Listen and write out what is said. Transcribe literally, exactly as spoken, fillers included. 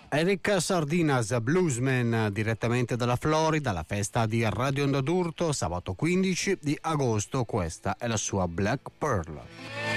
Eric Sardinas, bluesman, direttamente dalla Florida, alla festa di Radio Onda d'Urto, sabato quindici di agosto. Questa è la sua Black Pearl.